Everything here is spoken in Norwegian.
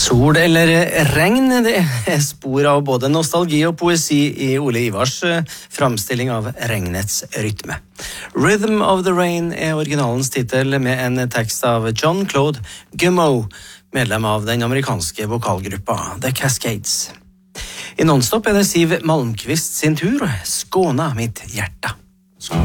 Sol eller regn, det spor av både nostalgi og poesi i Ole Ivars framstilling av regnets rytme. Rhythm of the Rain originalens titel med en tekst av John Claude Gumeau, medlem av den amerikanske vokalgruppa The Cascades. I Nonstop det Siv Malmkvist sin tur, Skåna mitt hjärta.